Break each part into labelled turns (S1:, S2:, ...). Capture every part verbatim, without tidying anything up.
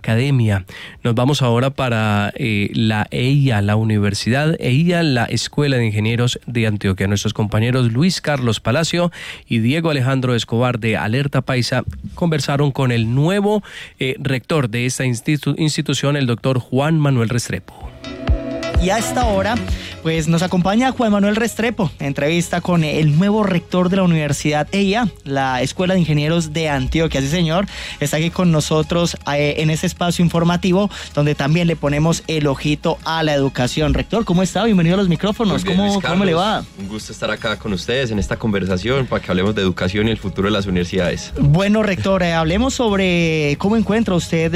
S1: academia. Nos vamos ahora para eh, la E I A, la Universidad E I A, la Escuela de Ingenieros de Antioquia. Nuestros compañeros Luis Carlos Palacio y Diego Alejandro Escobar de Alerta Paisa conversaron con el nuevo eh, rector de esta institu- institución, el doctor Juan Manuel Restrepo.
S2: Y a esta hora, pues nos acompaña Juan Manuel Restrepo, entrevista con el nuevo rector de la Universidad E I A, la Escuela de Ingenieros de Antioquia. Sí, señor, está aquí con nosotros eh, en este espacio informativo, donde también le ponemos el ojito a la educación. Rector, ¿cómo está? Bienvenido a los micrófonos.
S3: Bien,
S2: ¿Cómo, ¿Cómo le va?
S3: Un gusto estar acá con ustedes en esta conversación para que hablemos de educación y el futuro de las universidades.
S2: Bueno, rector, eh, hablemos sobre cómo encuentra usted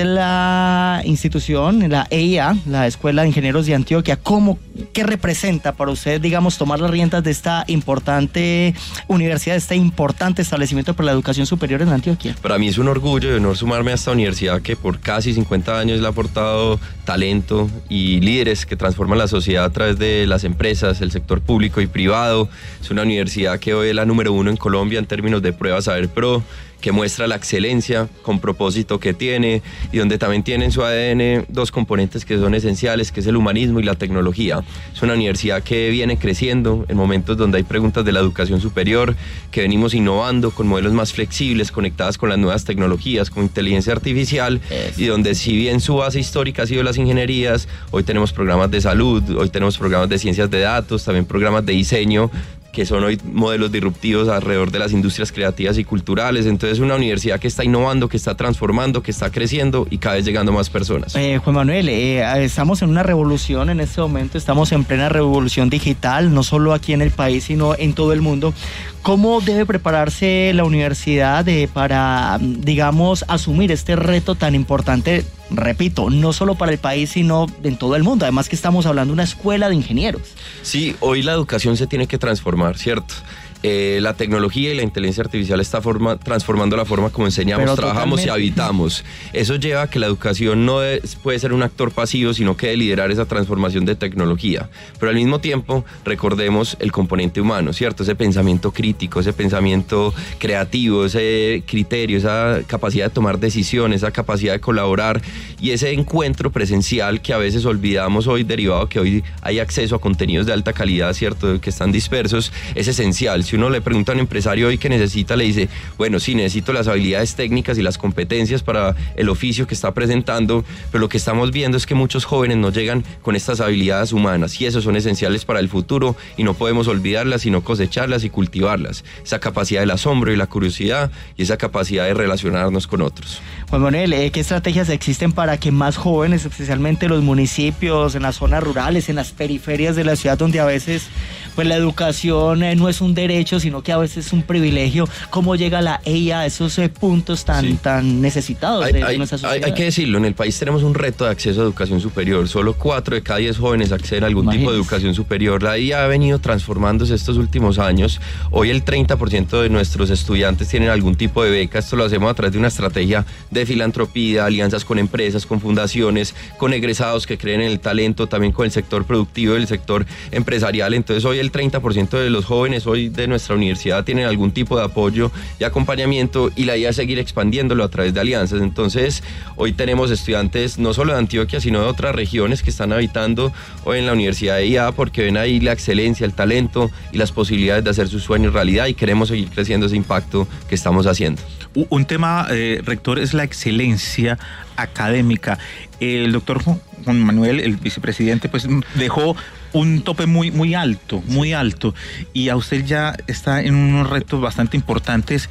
S2: la institución, la E I A, la Escuela de Ingenieros de Antioquia. ¿Cómo, qué representa para usted, digamos, tomar las riendas de esta importante universidad, de este importante establecimiento para la educación superior en Antioquia?
S3: Para mí es un orgullo y honor sumarme a esta universidad que por casi cincuenta años le ha aportado talento y líderes que transforman la sociedad a través de las empresas, el sector público y privado. Es una universidad que hoy es la número uno en Colombia en términos de pruebas Saber Pro, que muestra la excelencia con propósito que tiene y donde también tiene en su A D N dos componentes que son esenciales, que es el humanismo y la tecnología. Es una universidad que viene creciendo en momentos donde hay preguntas de la educación superior, que venimos innovando con modelos más flexibles, conectadas con las nuevas tecnologías, con inteligencia artificial, y donde si bien su base histórica ha sido las ingenierías, hoy tenemos programas de salud, hoy tenemos programas de ciencias de datos, también programas de diseño, que son hoy modelos disruptivos alrededor de las industrias creativas y culturales. Entonces es una universidad que está innovando, que está transformando, que está creciendo y cada vez llegando a más personas.
S2: Eh, Juan Manuel, eh, estamos en una revolución en este momento, estamos en plena revolución digital, no solo aquí en el país, sino en todo el mundo. ¿Cómo debe prepararse la universidad eh, para, digamos, asumir este reto tan importante, repito, no solo para el país, sino en todo el mundo? Además que estamos hablando de una escuela de ingenieros.
S3: Sí, hoy la educación se tiene que transformar, ¿cierto? Eh, la tecnología y la inteligencia artificial está forma, transformando la forma como enseñamos, Pero trabajamos totalmente. y habitamos. Eso lleva a que la educación no es, puede ser un actor pasivo, sino que debe liderar esa transformación de tecnología. Pero al mismo tiempo, recordemos el componente humano, ¿cierto? Ese pensamiento crítico, ese pensamiento creativo, ese criterio, esa capacidad de tomar decisiones, esa capacidad de colaborar y ese encuentro presencial que a veces olvidamos hoy, derivado que hoy hay acceso a contenidos de alta calidad, ¿cierto? Que están dispersos, es esencial. Si uno le pregunta a un empresario hoy qué necesita, le dice, bueno, sí, necesito las habilidades técnicas y las competencias para el oficio que está presentando, pero lo que estamos viendo es que muchos jóvenes no llegan con estas habilidades humanas y eso son esenciales para el futuro y no podemos olvidarlas, sino cosecharlas y cultivarlas. Esa capacidad del asombro y la curiosidad y esa capacidad de relacionarnos con otros.
S2: Juan Manuel, ¿qué estrategias existen para que más jóvenes, especialmente en los municipios, en las zonas rurales, en las periferias de la ciudad, donde a veces pues la educación eh, no es un derecho, sino que a veces es un privilegio, cómo llega la E I A a esos eh, puntos tan, sí. tan necesitados
S3: hay,
S2: de,
S3: hay,
S2: de nuestra sociedad?
S3: Hay, hay que decirlo, en el país tenemos un reto de acceso a educación superior. Solo cuatro de cada diez jóvenes acceden a algún Imagínese. tipo de educación superior. La E I A ha venido transformándose estos últimos años. Hoy el treinta por ciento de nuestros estudiantes tienen algún tipo de beca. Esto lo hacemos a través de una estrategia de filantropía, alianzas con empresas, con fundaciones, con egresados que creen en el talento, también con el sector productivo y el sector empresarial. Entonces hoy el treinta por ciento de los jóvenes hoy de nuestra universidad tienen algún tipo de apoyo y acompañamiento y la idea es seguir expandiéndolo a través de alianzas. Entonces hoy tenemos estudiantes no solo de Antioquia sino de otras regiones que están habitando hoy en la Universidad de I A porque ven ahí la excelencia, el talento y las posibilidades de hacer sus sueños realidad y queremos seguir creciendo ese impacto que estamos haciendo.
S4: Un tema, eh, rector, es la excelencia académica. El doctor Juan Manuel, el vicepresidente, pues dejó un tope muy, muy alto, muy alto, y a usted ya está en unos retos bastante importantes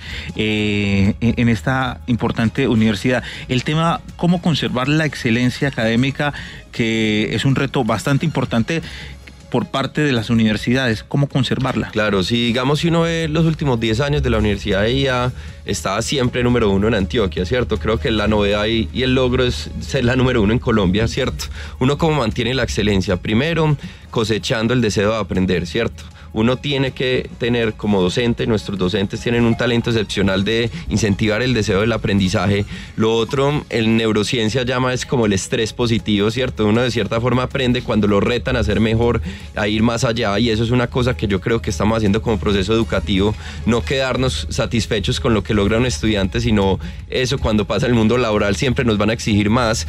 S4: eh, en esta importante universidad. El tema, cómo conservar la excelencia académica, que es un reto bastante importante por parte de las universidades, ¿cómo conservarla?
S3: Claro, si digamos si uno ve los últimos diez años de la Universidad de I A, estaba siempre número uno en Antioquia, ¿cierto? Creo que la novedad y, y el logro es ser la número uno en Colombia, ¿cierto? Uno cómo mantiene la excelencia, primero cosechando el deseo de aprender, ¿cierto? Uno tiene que tener como docente, nuestros docentes tienen un talento excepcional de incentivar el deseo del aprendizaje. Lo otro, en neurociencia llama es como el estrés positivo, ¿cierto? Uno de cierta forma aprende cuando lo retan a ser mejor, a ir más allá, y eso es una cosa que yo creo que estamos haciendo como proceso educativo, no quedarnos satisfechos con lo que logra un estudiante, sino eso cuando pasa en el mundo laboral siempre nos van a exigir más